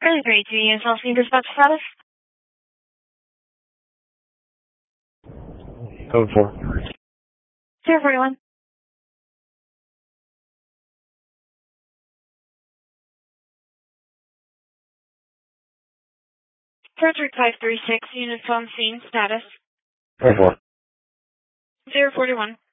Early grade 2 units, all seen dispatch status. Code 4. 041. Frederick 536, units on scene, status. Code 4. 041.